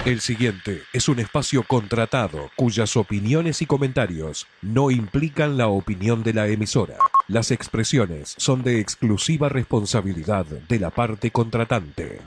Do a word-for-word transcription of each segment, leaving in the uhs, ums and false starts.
El siguiente es un espacio contratado cuyas opiniones y comentarios no implican la opinión de la emisora. Las expresiones son de exclusiva responsabilidad de la parte contratante.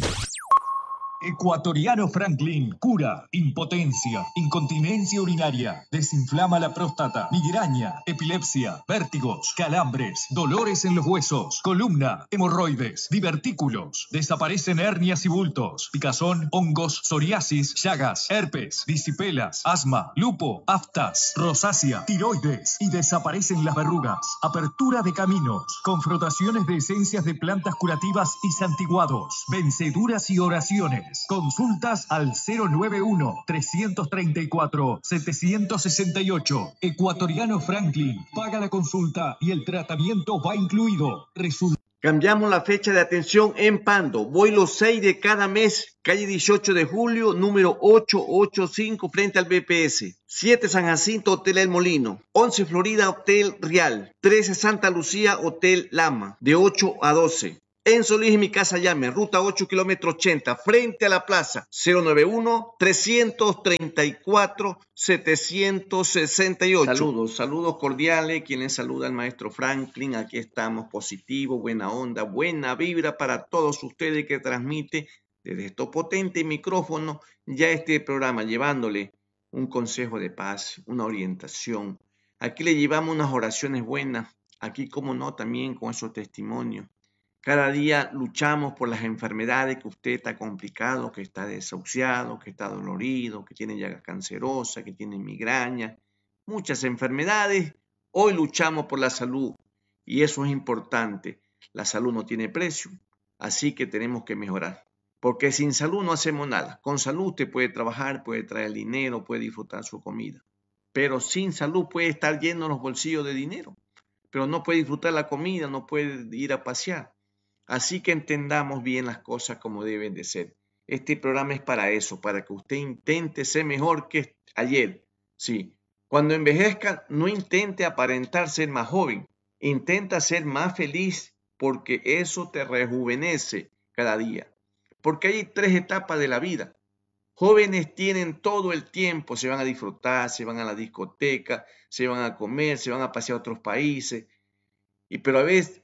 Ecuatoriano Franklin cura impotencia, incontinencia urinaria, desinflama la próstata, migraña, epilepsia, vértigos, calambres, dolores en los huesos, columna, hemorroides, divertículos, desaparecen hernias y bultos, picazón, hongos, psoriasis, llagas, herpes, disipelas, asma, lupo, aftas, rosácea, tiroides y desaparecen las verrugas, apertura de caminos, confrontaciones de esencias de plantas curativas y santiguados, venceduras y oraciones. Consultas al cero nueve uno, tres tres cuatro, siete seis ocho. Ecuatoriano Franklin paga la consulta y el tratamiento va incluido. Resulta. Cambiamos la fecha de atención en Pando. Voy los seis de cada mes. Calle dieciocho de julio, número ochocientos ochenta y cinco, frente al B P S. siete San Jacinto, Hotel El Molino. once Florida, Hotel Real. trece Santa Lucía, Hotel Lama. De ocho a doce. En Solís y Mi Casa Llame, ruta ocho, kilómetro ochenta, frente a la plaza, cero nueve uno, tres tres cuatro, siete seis ocho. Saludos, saludos cordiales, quien les saluda el maestro Franklin. Aquí estamos, positivo, buena onda, buena vibra para todos ustedes que transmite desde estos potentes micrófonos ya este programa, llevándole un consejo de paz, una orientación. Aquí le llevamos unas oraciones buenas, aquí como no, también con esos testimonios. Cada día luchamos por las enfermedades que usted está complicado, que está desahuciado, que está dolorido, que tiene llaga cancerosa, que tiene migraña, muchas enfermedades. Hoy luchamos por la salud y eso es importante. La salud no tiene precio, así que tenemos que mejorar. Porque sin salud no hacemos nada. Con salud usted puede trabajar, puede traer dinero, puede disfrutar su comida. Pero sin salud puede estar lleno los bolsillos de dinero, pero no puede disfrutar la comida, no puede ir a pasear. Así que entendamos bien las cosas como deben de ser. Este programa es para eso, para que usted intente ser mejor que ayer. Sí, cuando envejezca, no intente aparentar ser más joven. Intenta ser más feliz porque eso te rejuvenece cada día. Porque hay tres etapas de la vida. Jóvenes tienen todo el tiempo, se van a disfrutar, se van a la discoteca, se van a comer, se van a pasear a otros países. Y pero a veces...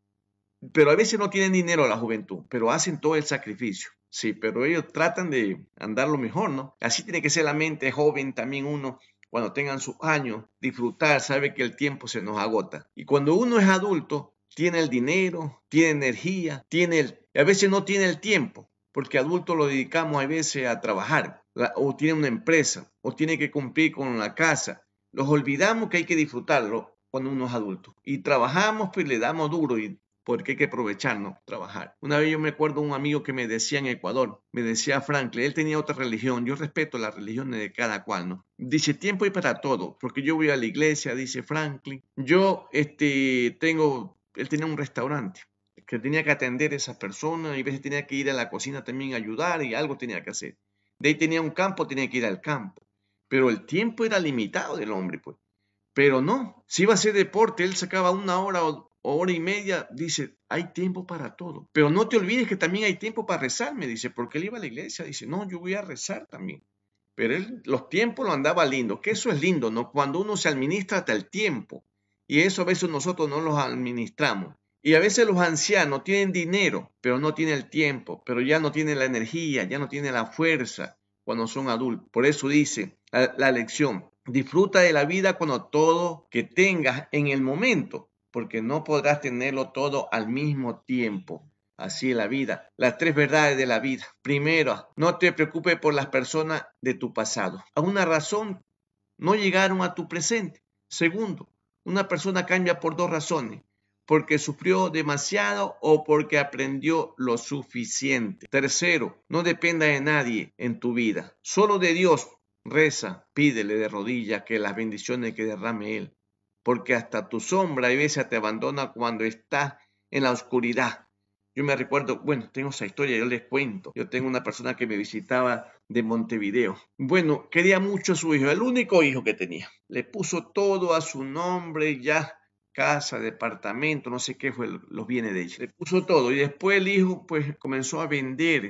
Pero a veces no tienen dinero la juventud, pero hacen todo el sacrificio. Sí, pero ellos tratan de andar lo mejor, ¿no? Así tiene que ser la mente joven también uno, cuando tengan sus años, disfrutar, sabe que el tiempo se nos agota. Y cuando uno es adulto, tiene el dinero, tiene energía, tiene el... a veces no tiene el tiempo, porque adulto lo dedicamos a veces a trabajar, la, o tiene una empresa, o tiene que cumplir con la casa. Los olvidamos que hay que disfrutarlo cuando uno es adulto. Y trabajamos, pues le damos duro y porque hay que aprovecharnos, trabajar. Una vez yo me acuerdo de un amigo que me decía en Ecuador, me decía Franklin, él tenía otra religión, yo respeto las religiones de cada cual, ¿no? Dice, tiempo hay para todo, porque yo voy a la iglesia, dice Franklin, yo este, tengo, él tenía un restaurante, que tenía que atender a esas personas, y a veces tenía que ir a la cocina también a ayudar, y algo tenía que hacer. De ahí tenía un campo, tenía que ir al campo, pero el tiempo era limitado del hombre, pues. Pero no, si iba a hacer deporte, él sacaba una hora o hora y media, dice, hay tiempo para todo. Pero no te olvides que también hay tiempo para rezar, me dice, porque él iba a la iglesia, dice, no, yo voy a rezar también. Pero él, los tiempos lo andaba lindo, que eso es lindo, ¿no? Cuando uno se administra hasta el tiempo, y eso a veces nosotros no los administramos. Y a veces los ancianos tienen dinero, pero no tienen el tiempo, pero ya no tienen la energía, ya no tienen la fuerza cuando son adultos. Por eso dice la, la lección, disfruta de la vida cuando todo que tengas en el momento, porque no podrás tenerlo todo al mismo tiempo. Así es la vida. Las tres verdades de la vida. Primero, no te preocupes por las personas de tu pasado. A una razón no llegaron a tu presente. Segundo, una persona cambia por dos razones. Porque sufrió demasiado o porque aprendió lo suficiente. Tercero, no dependa de nadie en tu vida. Solo de Dios. Reza, pídele de rodillas que las bendiciones que derrame Él. Porque hasta tu sombra a veces te abandona cuando estás en la oscuridad. Yo me recuerdo, bueno, tengo esa historia, yo les cuento. Yo tengo una persona que me visitaba de Montevideo. Bueno, quería mucho a su hijo, el único hijo que tenía. Le puso todo a su nombre, ya, casa, departamento, no sé qué fue los bienes de ella. Le puso todo y después el hijo pues comenzó a vender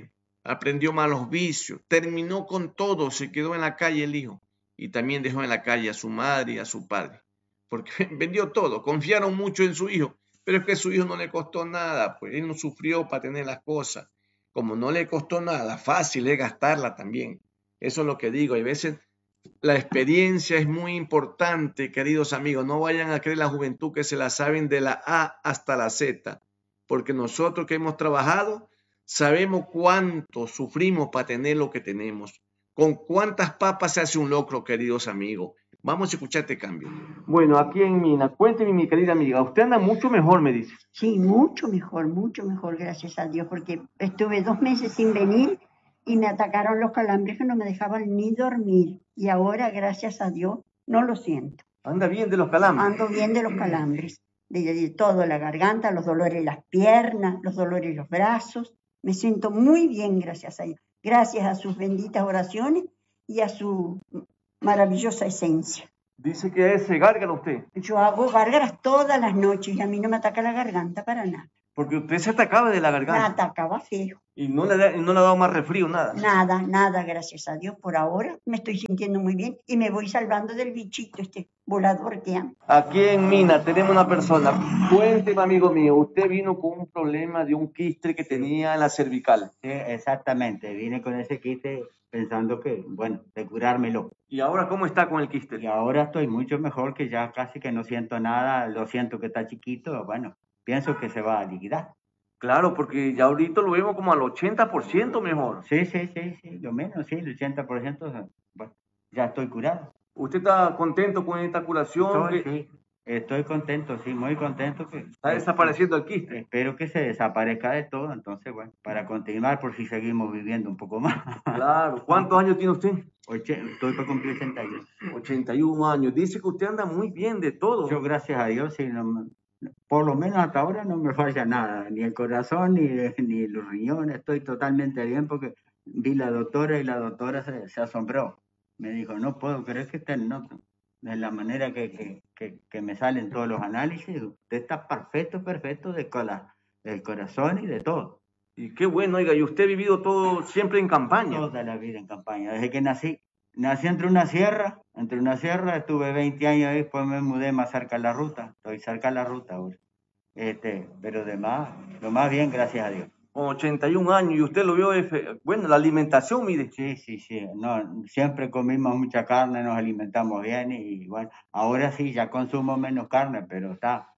aprendió malos vicios, terminó con todo, se quedó en la calle el hijo y también dejó en la calle a su madre y a su padre, porque vendió todo, confiaron mucho en su hijo, pero es que a su hijo no le costó nada, pues él no sufrió para tener las cosas, como no le costó nada, fácil es gastarla también, eso es lo que digo, hay veces la experiencia es muy importante, queridos amigos, no vayan a creer la juventud que se la saben de la A hasta la Z, porque nosotros que hemos trabajado, sabemos cuánto sufrimos para tener lo que tenemos. Con cuántas papas se hace un locro, queridos amigos. Vamos a escuchar este cambio. Bueno, aquí en Mina, cuénteme, mi querida amiga, usted anda mucho mejor, me dice. Sí, mucho mejor, mucho mejor, gracias a Dios, porque estuve dos meses sin venir y me atacaron los calambres que no me dejaban ni dormir. Y ahora, gracias a Dios, no lo siento. Anda bien de los calambres. Ando bien de los calambres. De, de todo, la garganta, los dolores en las piernas, los dolores en los brazos. Me siento muy bien, gracias a Dios. Gracias a sus benditas oraciones y a su maravillosa esencia. Dice que es gárgara usted. Yo hago gárgaras todas las noches y a mí no me ataca la garganta para nada. Porque usted se atacaba de la garganta. Me atacaba feo. Y no le, da, no le ha dado más resfrío, nada. Nada, nada, gracias a Dios. Por ahora me estoy sintiendo muy bien y me voy salvando del bichito, este volador que amo. Aquí en Mina tenemos una persona. Cuénteme, amigo mío, usted vino con un problema de un quiste que tenía en la cervical. Sí, exactamente. Vine con ese quiste pensando que, bueno, de curármelo. ¿Y ahora cómo está con el quiste? Y ahora estoy mucho mejor, que ya casi que no siento nada. Lo siento que está chiquito. Bueno, pienso que se va a liquidar. Claro, porque ya ahorita lo vemos como al ochenta por ciento mejor. Sí, sí, sí, sí, lo menos, sí, el ochenta por ciento, bueno, ya estoy curado. ¿Usted está contento con esta curación? Estoy, que... sí, estoy contento, sí, muy contento. Que está desapareciendo el quiste. Espero que se desaparezca de todo, entonces, bueno, para continuar por si seguimos viviendo un poco más. Claro, ¿cuántos años tiene usted? Oche, estoy para cumplir ochenta y uno. ochenta y uno años, dice que usted anda muy bien de todo. Yo, gracias a Dios, sí, no, por lo menos hasta ahora no me falla nada, ni el corazón, ni, ni los riñones, estoy totalmente bien porque vi la doctora y la doctora se, se asombró. Me dijo, no puedo creer que estén, no, de la manera que, que, que, que me salen todos los análisis, usted está perfecto, perfecto de cola, del corazón y de todo. Y qué bueno, oiga, y usted ha vivido todo siempre en campaña. Toda la vida en campaña, desde que nací. Nací entre una sierra, entre una sierra, estuve veinte años ahí, después me mudé más cerca de la ruta, estoy cerca de la ruta ahora. Este, pero de más, lo más bien, gracias a Dios. Con ochenta y un años, y usted lo vio, bueno, la alimentación, mire. Sí, sí, sí, no, siempre comimos mucha carne, nos alimentamos bien y bueno, ahora sí, ya consumo menos carne, pero está,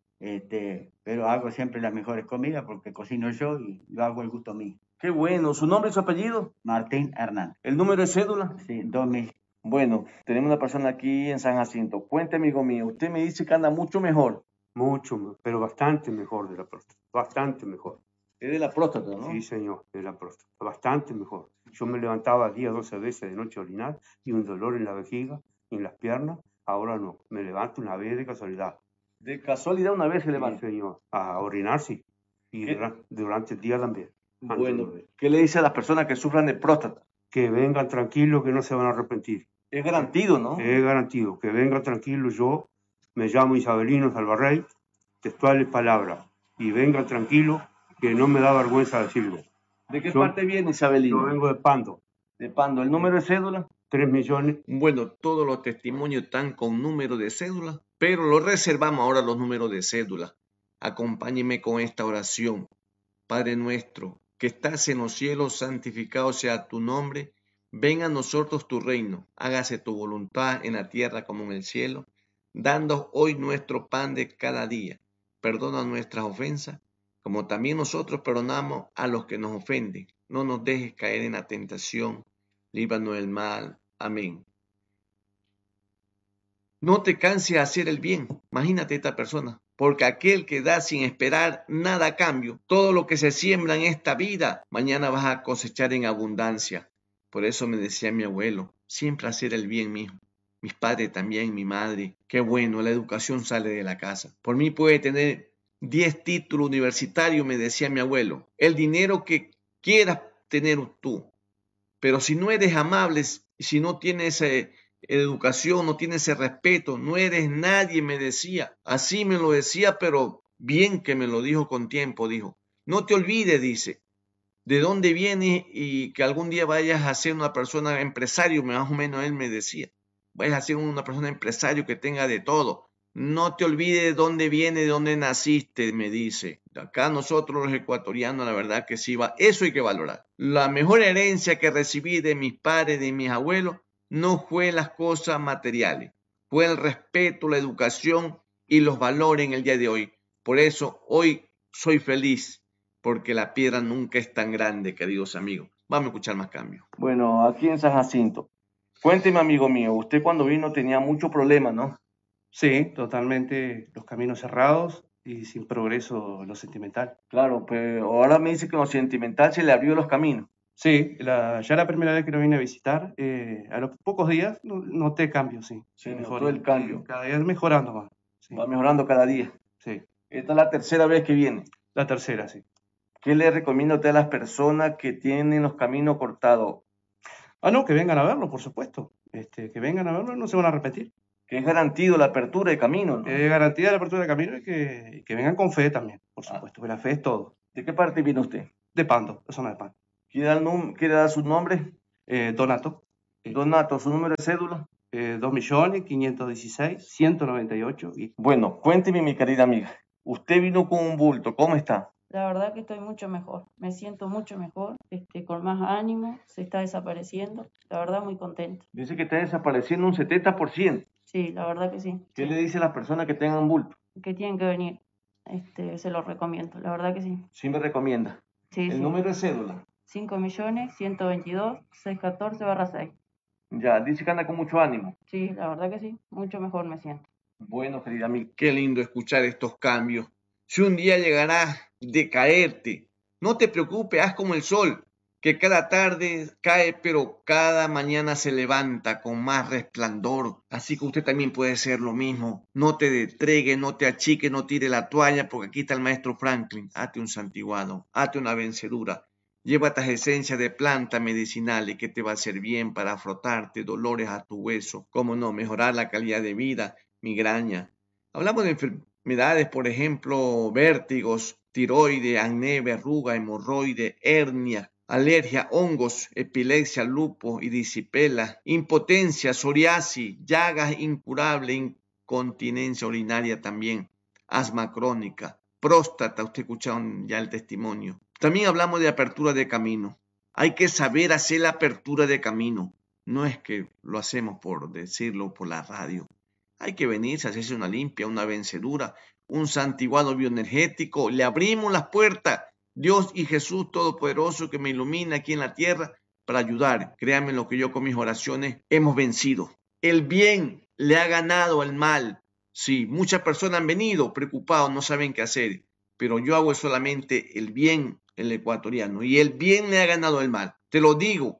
este, pero hago siempre las mejores comidas porque cocino yo y lo hago el gusto mío. Qué bueno. ¿Su nombre y su apellido? Martín Hernández. ¿El número de cédula? Sí, dos mil. Bueno, tenemos una persona aquí en San Jacinto. Cuente, amigo mío, usted me dice que anda mucho mejor. Mucho, pero bastante mejor de la próstata, bastante mejor. Es de la próstata, ¿no? Sí, señor, de la próstata, bastante mejor. Yo me levantaba diez, doce veces de noche a orinar y un dolor en la vejiga y en las piernas. Ahora no, me levanto una vez de casualidad. ¿De casualidad una vez se levanta? Sí, señor, a orinar sí, y durante, durante el día también. Bueno, ¿qué le dice a las personas que sufran de próstata? Que vengan tranquilos, que no se van a arrepentir. Es garantido, ¿no? Es garantido, que vengan tranquilos. Yo me llamo Isabelino Salvarrey, textuales palabras, y vengan tranquilos, que no me da vergüenza decirlo. ¿De qué yo, parte viene Isabelino? Yo vengo de Pando. De Pando. ¿El número de cédula? Tres millones. Bueno, todos los testimonios están con número de cédula, pero lo reservamos ahora los números de cédula. Acompáñeme con esta oración. Padre nuestro, que estás en los cielos, santificado sea tu nombre. Venga a nosotros tu reino. Hágase tu voluntad en la tierra como en el cielo. Danos hoy nuestro pan de cada día. Perdona nuestras ofensas, como también nosotros perdonamos a los que nos ofenden. No nos dejes caer en la tentación. Líbranos del mal. Amén. No te canses de hacer el bien. Imagínate esta persona. Porque aquel que da sin esperar nada a cambio, todo lo que se siembra en esta vida, mañana vas a cosechar en abundancia. Por eso me decía mi abuelo, siempre hacer el bien, mijo. Mis padres también, mi madre. Qué bueno, la educación sale de la casa. Por mí puede tener diez títulos universitarios, me decía mi abuelo. El dinero que quieras tener tú. Pero si no eres amable, si no tienes eh, educación, no tienes ese respeto, no eres nadie, me decía. Así me lo decía, pero bien que me lo dijo con tiempo, dijo. No te olvides, dice, de dónde vienes y que algún día vayas a ser una persona empresario, más o menos él me decía. Vayas a ser una persona empresario que tenga de todo. No te olvides de dónde viene, de dónde naciste, me dice. Acá nosotros los ecuatorianos, la verdad que sí, va. Eso hay que valorar. La mejor herencia que recibí de mis padres, de mis abuelos, no fue las cosas materiales. Fue el respeto, la educación y los valores en el día de hoy. Por eso hoy soy feliz, porque la piedra nunca es tan grande, queridos amigos. Vamos a escuchar más cambios. Bueno, aquí en San Jacinto. Cuénteme, amigo mío, usted cuando vino tenía mucho problema, ¿no? Sí, totalmente los caminos cerrados y sin progreso en lo sentimental. Claro, pero ahora me dice que en lo sentimental se le abrió los caminos. Sí, la, ya la primera vez que lo vine a visitar, eh, a los pocos días no- noté cambios, sí. Se Mejor, notó el cambio. cada día mejorando más. Sí, Va mejorando cada día. sí. Esta es la tercera vez que viene. La tercera, sí. ¿Qué le recomienda a usted a las personas que tienen los caminos cortados? Ah, no, que vengan a verlo, por supuesto. Este, que vengan a verlo y no se van a arrepentir. Que es garantido la apertura de camino, ¿no? Eh, garantía de la apertura de camino y que, y que vengan con fe también, por Ah. supuesto, que la fe es todo. ¿De qué parte viene usted? De Pando, la zona de Pando. ¿Quiere dar, num- quiere dar su nombre? Eh, Donato, Donato, su número de cédula. eh, dos millones quinientos dieciséis ciento noventa y ocho. Y... Bueno, cuénteme, mi querida amiga. Usted vino con un bulto, ¿cómo está? La verdad que estoy mucho mejor, me siento mucho mejor, este, con más ánimo, se está desapareciendo, la verdad muy contenta. Dice que está desapareciendo un setenta por ciento. Sí, la verdad que sí. ¿Qué sí. le dice a las personas que tengan bulto? Que tienen que venir, este, se los recomiendo, la verdad que sí. Sí me recomienda. Sí, El sí. número de cédula. cinco millones ciento veintidós mil seiscientos catorce barra seis. Ya, dice que anda con mucho ánimo. Sí, la verdad que sí, mucho mejor me siento. Bueno, querida amiga, qué lindo escuchar estos cambios. Si un día llegarás de caerte, no te preocupes, haz como el sol, que cada tarde cae, pero cada mañana se levanta con más resplandor. Así que usted también puede hacer lo mismo. No te entregue, no te achique, no tire la toalla, porque aquí está el maestro Franklin. Hazte un santiguado, hazte una vencedura. Lleva estas esencias de plantas medicinales que te va a hacer bien para frotarte dolores a tu hueso. Cómo no, mejorar la calidad de vida, migraña. Hablamos de enfermedades, por ejemplo, vértigos, tiroides, acné, verruga, hemorroide, hernia, alergia, hongos, epilepsia, lupus, erisipela, impotencia, psoriasis, llagas incurables, incontinencia urinaria también, asma crónica, próstata, usted escucharon ya el testimonio. También hablamos de apertura de camino. Hay que saber hacer la apertura de camino. No es que lo hacemos por decirlo por la radio. Hay que venirse a hacerse una limpia, una vencedura, un santiguado bioenergético. Le abrimos las puertas. Dios y Jesús Todopoderoso que me ilumina aquí en la tierra para ayudar. Créanme lo que yo con mis oraciones hemos vencido. El bien le ha ganado al mal. Sí, muchas personas han venido preocupados, no saben qué hacer. Pero yo hago solamente el bien, el ecuatoriano. Y el bien le ha ganado al mal. Te lo digo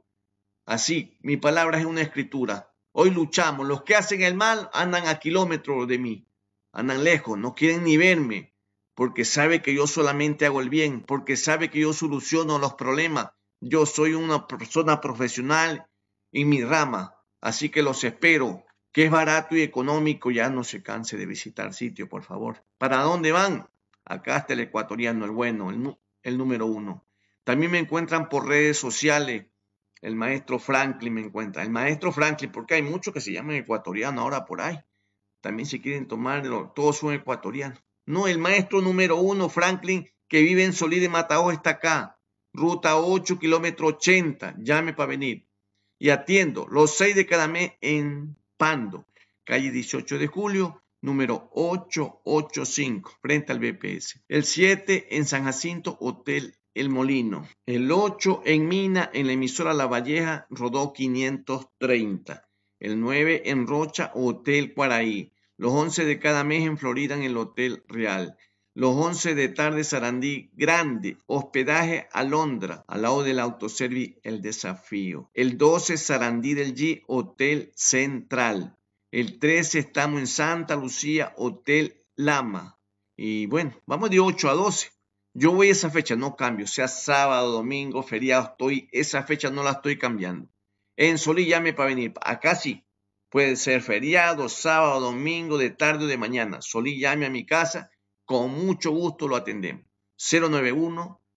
así. Mi palabra es una escritura. Hoy luchamos. Los que hacen el mal andan a kilómetros de mí. Andan lejos. No quieren ni verme. Porque sabe que yo solamente hago el bien. Porque sabe que yo soluciono los problemas. Yo soy una persona profesional en mi rama. Así que los espero. Que es barato y económico. Ya no se canse de visitar sitio, por favor. ¿Para dónde van? Acá está el ecuatoriano, el bueno, el, el número uno. También me encuentran por redes sociales. El maestro Franklin me encuentra. El maestro Franklin, porque hay muchos que se llaman ecuatoriano ahora por ahí. También se quieren tomarlo, todos son ecuatorianos. No, el maestro número uno, Franklin, que vive en Solí de Mataojo, está acá. Ruta ocho, kilómetro ochenta. Llame para venir. Y atiendo los seis de cada mes en Pando. Calle dieciocho de julio, número ochocientos ochenta y cinco, frente al B P S. El siete en San Jacinto, Hotel El Molino. El ocho en Mina, en la emisora La Valleja, Rodó quinientos treinta. El nueve en Rocha, Hotel Cuaraí. Los once de cada mes en Florida, en el Hotel Real. Los once de tarde, Sarandí Grande, hospedaje Alondra, al lado del autoservice El Desafío. El doce, Sarandí del G, Hotel Central. El trece estamos en Santa Lucía, Hotel Lama. Y bueno, vamos de ocho a doce. Yo voy a esa fecha, no cambio, sea sábado, domingo, feriado, estoy, esa fecha no la estoy cambiando. En Solí llame para venir, acá sí, puede ser feriado, sábado, domingo, de tarde o de mañana. Solí llame a mi casa, con mucho gusto lo atendemos. cero nueve uno,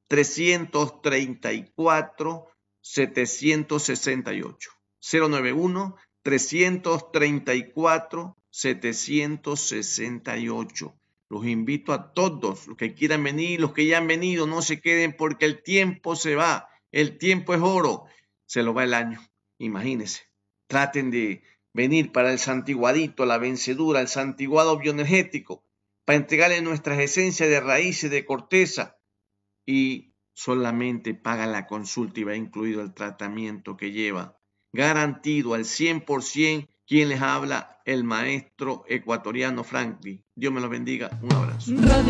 trescientos treinta y cuatro, setecientos sesenta y ocho. cero nueve uno, trescientos treinta y cuatro, setecientos sesenta y ocho. Los invito a todos, los que quieran venir, los que ya han venido, no se queden porque el tiempo se va. El tiempo es oro. Se lo va el año. Imagínense. Traten de venir para el santiguadito, la vencedura, el santiguado bioenergético, para entregarle nuestras esencias de raíces, de corteza, y solamente pagan la consulta y va incluido el tratamiento que lleva. Garantido al cien por ciento. Quien les habla, el maestro ecuatoriano Franklin. Dios me los bendiga. Un abrazo.